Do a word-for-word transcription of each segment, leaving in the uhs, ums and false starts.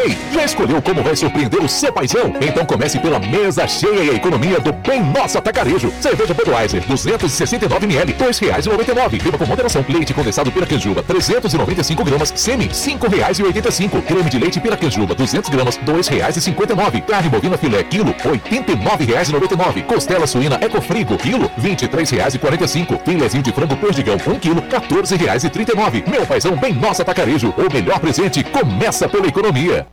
Ei, já escolheu como vai surpreender o seu paizão? Então comece pela mesa cheia e a economia do Bem Nosso Atacarejo. Cerveja Budweiser, duzentos e sessenta e nove mililitros, dois reais e noventa e nove. Beba com moderação. Leite condensado Piracanjuba, trezentos e noventa e cinco gramas. Semi, cinco reais e oitenta e cinco. Creme de leite Piracanjuba, duzentos gramas, dois reais e cinquenta e nove. Carne bovina filé, quilo, oitenta e nove reais e noventa e nove. Costela suína Ecofrigo, quilo, vinte e três reais e quarenta e cinco. Filezinho de frango perdigão, um quilo, quatorze reais e trinta e nove. Meu paizão Bem Nosso Atacarejo, o melhor presente começa pela economia.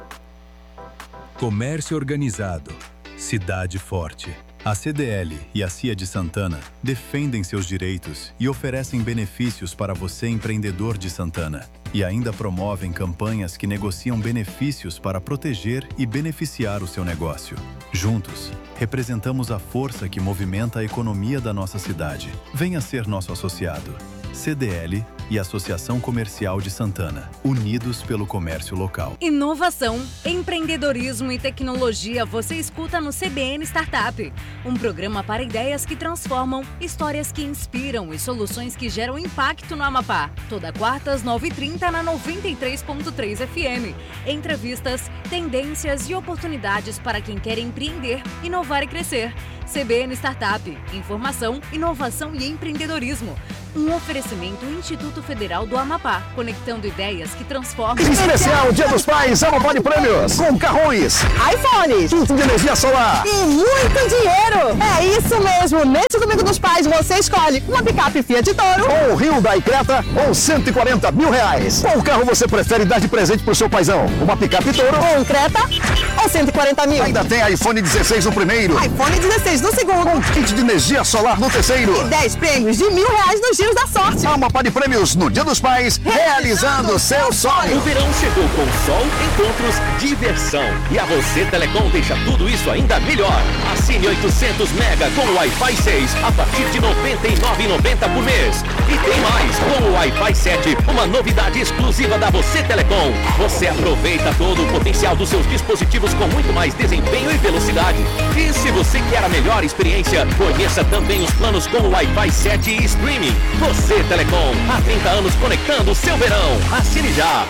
Comércio organizado, cidade forte. A C D L e a C I A de Santana defendem seus direitos e oferecem benefícios para você, empreendedor de Santana. E ainda promovem campanhas que negociam benefícios para proteger e beneficiar o seu negócio. Juntos, representamos a força que movimenta a economia da nossa cidade. Venha ser nosso associado. C D L e Associação Comercial de Santana, unidos pelo comércio local. Inovação, empreendedorismo e tecnologia você escuta no C B N Startup. Um programa para ideias que transformam, histórias que inspiram e soluções que geram impacto no Amapá. Toda quarta às nove e trinta na noventa e três ponto três F M. Entrevistas, tendências e oportunidades para quem quer empreender, inovar e crescer. C B N Startup, informação, inovação e empreendedorismo. Um oferecimento Instituto Federal do Amapá, conectando ideias que transformam. Especial Dia dos Pais, Amapá de Prêmios, com carrões, iPhones, kit de energia solar e muito dinheiro. É isso mesmo, nesse Domingo dos Pais você escolhe uma picape Fiat Toro, ou Hyundai Creta, ou cento e quarenta mil reais. Qual carro você prefere dar de presente pro seu paizão? Uma picape Toro, ou um Creta, ou cento e quarenta mil. Ainda tem iPhone dezesseis no primeiro, iPhone dezesseis no segundo, um kit de energia solar no terceiro e dez prêmios de mil reais nos giros da sorte. Amapá de Prêmios no Dia dos Pais, realizando o seu sonho. O verão chegou com sol, encontros, diversão. E a Você Telecom deixa tudo isso ainda melhor. Assine oitocentos mega com o Wi-Fi seis a partir de noventa e nove reais e noventa centavos por mês. E tem mais, com o Wi-Fi sete, uma novidade exclusiva da Você Telecom. Você aproveita todo o potencial dos seus dispositivos com muito mais desempenho e velocidade. E se você quer a melhor experiência, conheça também os planos com o Wi-Fi sete e streaming. Você Telecom, há trinta anos conectando o seu verão. Assine já!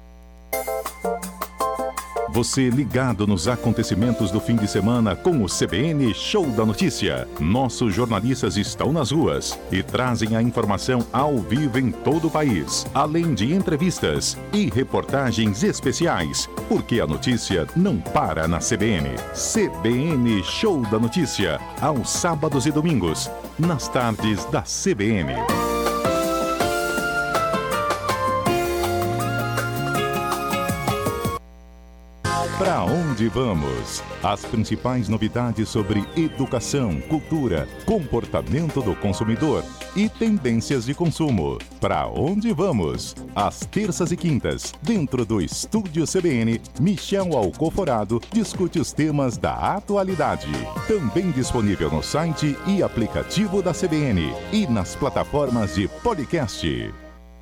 Você ligado nos acontecimentos do fim de semana com o C B N Show da Notícia. Nossos jornalistas estão nas ruas e trazem a informação ao vivo em todo o país, além de entrevistas e reportagens especiais, porque a notícia não para na C B N. C B N Show da Notícia, aos sábados e domingos, nas tardes da C B N. Para onde vamos? As principais novidades sobre educação, cultura, comportamento do consumidor e tendências de consumo. Para onde vamos? Às terças e quintas, dentro do Estúdio C B N, Michel Alcoforado discute os temas da atualidade. Também disponível no site e aplicativo da C B N e nas plataformas de podcast.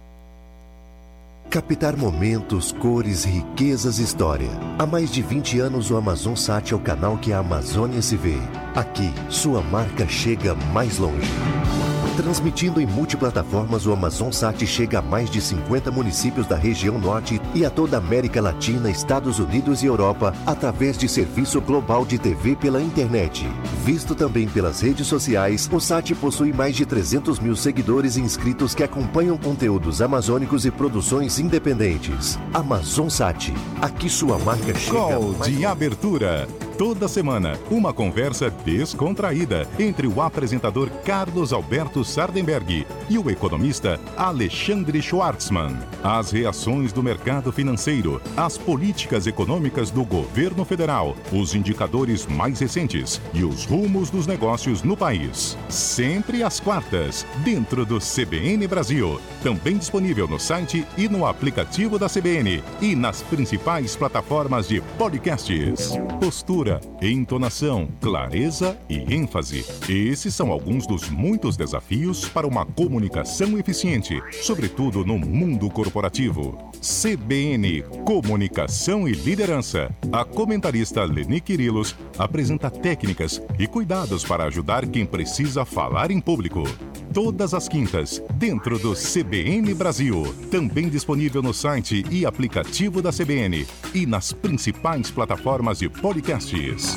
Captar momentos, cores, riquezas e história. Há mais de vinte anos o AmazonSat é o canal que a Amazônia se vê. Aqui, sua marca chega mais longe. Transmitindo em multiplataformas, o AmazonSat chega a mais de cinquenta municípios da região norte e a toda a América Latina, Estados Unidos e Europa, através de serviço global de T V pela internet. Visto também pelas redes sociais, o Sat possui mais de trezentos mil seguidores e inscritos que acompanham conteúdos amazônicos e produções independentes. AmazonSat, aqui sua marca chega Call mais de longe. abertura. Toda semana, uma conversa descontraída entre o apresentador Carlos Alberto Sardenberg e o economista Alexandre Schwartzman. As reações do mercado financeiro, as políticas econômicas do governo federal, os indicadores mais recentes e os rumos dos negócios no país. Sempre às quartas, dentro do C B N Brasil. Também disponível no site e no aplicativo da C B N e nas principais plataformas de podcasts. Postura, entonação, clareza e ênfase. Esses são alguns dos muitos desafios para uma comunicação eficiente, sobretudo no mundo corporativo. C B N, Comunicação e Liderança. A comentarista Leni Quirilos apresenta técnicas e cuidados para ajudar quem precisa falar em público. todas as quintas, dentro do C B N Brasil. Também disponível no site e aplicativo da C B N e nas principais plataformas de podcasts.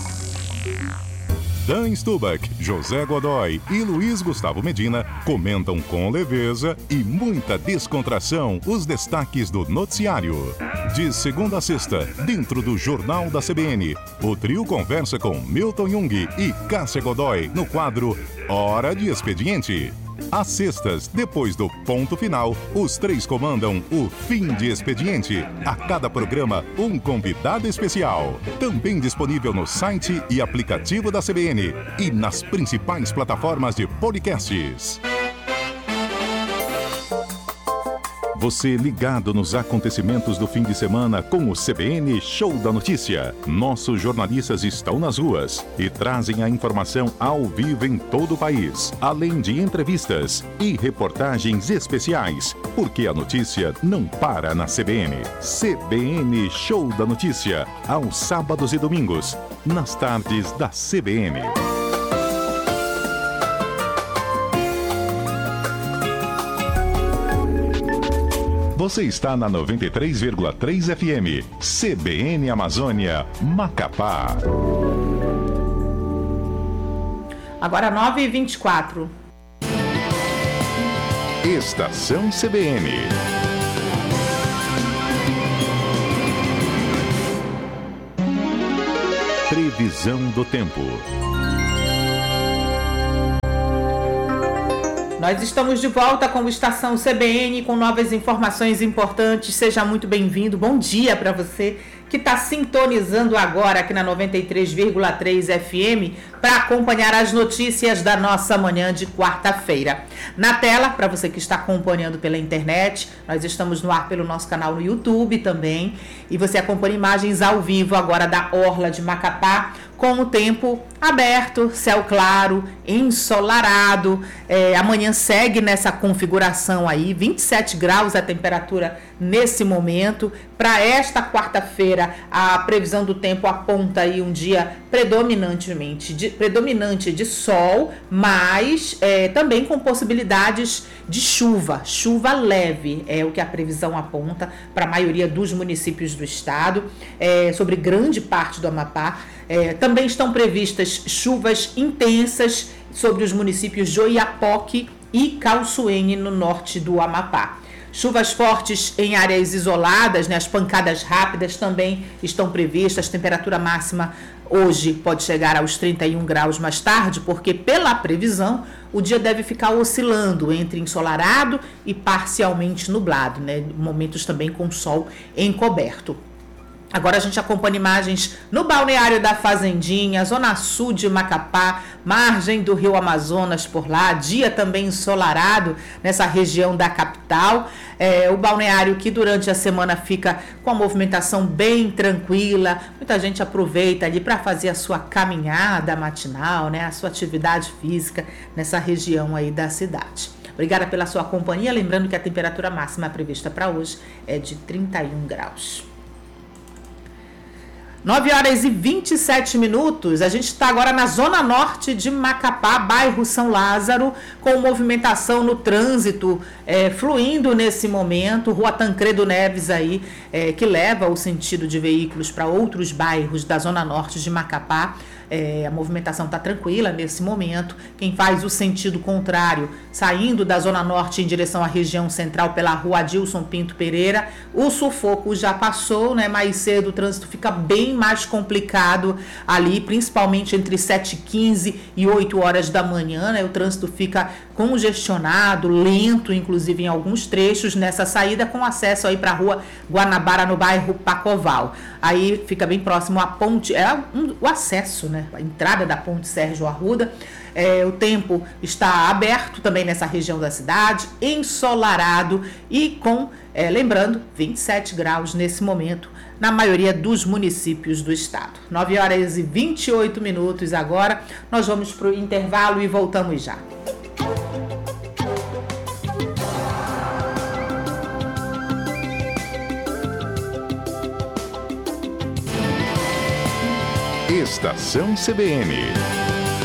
Dan Stubach, José Godoy e Luiz Gustavo Medina comentam com leveza e muita descontração os destaques do noticiário. De segunda a sexta, dentro do Jornal da C B N, o trio conversa com Milton Jung e Cássia Godoy no quadro Hora de Expediente. Às sextas, depois do ponto final, os três comandam o Fim de Expediente. A cada programa, um convidado especial. Também disponível no site e aplicativo da C B N e nas principais plataformas de podcasts. Você ligado nos acontecimentos do fim de semana com o C B N Show da Notícia. Nossos jornalistas estão nas ruas e trazem a informação ao vivo em todo o país, além de entrevistas e reportagens especiais, porque a notícia não para na C B N. C B N Show da Notícia, aos sábados e domingos, nas tardes da C B N. Você está na noventa e três vírgula três F M, C B N Amazônia, Macapá. Agora nove e vinte e quatro. Estação C B N. Previsão do tempo. Nós estamos de volta com o Estação C B N com novas informações importantes. Seja muito bem-vindo. Bom dia para você que está sintonizando agora aqui na noventa e três vírgula três F M para acompanhar as notícias da nossa manhã de quarta-feira. Na tela, para você que está acompanhando pela internet, nós estamos no ar pelo nosso canal no YouTube também. E você acompanha imagens ao vivo agora da Orla de Macapá, com o tempo aberto, céu claro, ensolarado. É, amanhã segue nessa configuração aí, vinte e sete graus a temperatura nesse momento. Para esta quarta-feira, a previsão do tempo aponta aí um dia predominantemente de, predominante de sol, mas é, também com possibilidades de chuva, chuva leve, é o que a previsão aponta para a maioria dos municípios do estado, é, sobre grande parte do Amapá. É, também estão previstas chuvas intensas sobre os municípios de Oiapoque e Calçuene, no norte do Amapá. Chuvas fortes em áreas isoladas, né? As pancadas rápidas também estão previstas. Temperatura máxima hoje pode chegar aos trinta e um graus mais tarde, porque pela previsão o dia deve ficar oscilando entre ensolarado e parcialmente nublado, né? Momentos também com sol encoberto. Agora a gente acompanha imagens no balneário da Fazendinha, zona sul de Macapá, margem do rio Amazonas por lá, dia também ensolarado nessa região da capital. É, o balneário que durante a semana fica com a movimentação bem tranquila, muita gente aproveita ali para fazer a sua caminhada matinal, né, a sua atividade física nessa região aí da cidade. Obrigada pela sua companhia, lembrando que a temperatura máxima prevista para hoje é de trinta e um graus. nove horas e vinte e sete minutos, a gente está agora na zona norte de Macapá, bairro São Lázaro, com movimentação no trânsito é, fluindo nesse momento, Rua Tancredo Neves aí, é, que leva o sentido de veículos para outros bairros da zona norte de Macapá. É, a movimentação está tranquila nesse momento. Quem faz o sentido contrário, saindo da Zona Norte em direção à região central pela rua Adilson Pinto Pereira, o sufoco já passou, né? Mais cedo o trânsito fica bem mais complicado ali, principalmente entre sete e quinze e oito horas da manhã, né? O trânsito fica congestionado, lento, inclusive em alguns trechos nessa saída, com acesso aí para a rua Guanabara, no bairro Pacoval. Aí fica bem próximo à ponte, é um, o acesso, né? A entrada da ponte Sérgio Arruda. É, o tempo está aberto também nessa região da cidade, ensolarado e com, é, lembrando, vinte e sete graus nesse momento na maioria dos municípios do estado. nove horas e vinte e oito minutos agora. Nós vamos para o intervalo e voltamos já. Estação C B N.